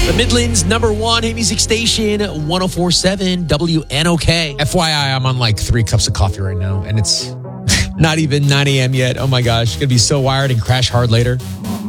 The Midland's number one hit music station, 104.7 WNOK. FYI, I'm on like 3 cups of coffee right now, and it's not even 9 a.m. yet. Oh my gosh, gonna be so wired and crash hard later.